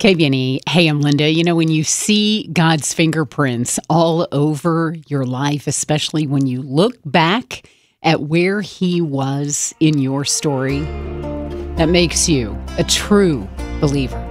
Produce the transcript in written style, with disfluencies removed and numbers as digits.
KBNE. Hey, I'm Linda. You know, when you see God's fingerprints all over your life, especially when you look back at where He was in your story, that makes you a true believer.